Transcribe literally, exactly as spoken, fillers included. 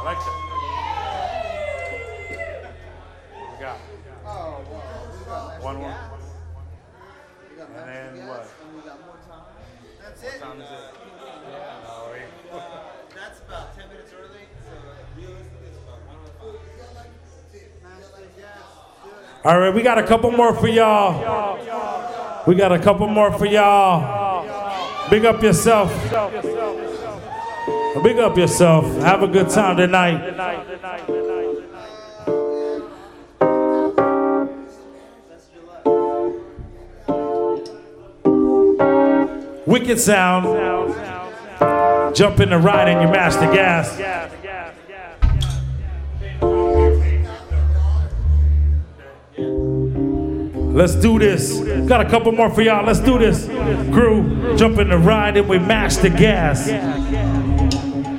like that. We got one more. And then what? That's it. What time is it? Yeah, no, wait. That's about ten minutes early. So realistically, it's about one oh five. All right, we got a couple more for y'all. We got a couple more for y'all. Big up yourself. Big up yourself. Have a good time tonight. Wicked sound. Jump in the ride and you mash the gas. Let's do this. Got a couple more for y'all. Let's do this. Crew, jump in the ride and we mash the gas.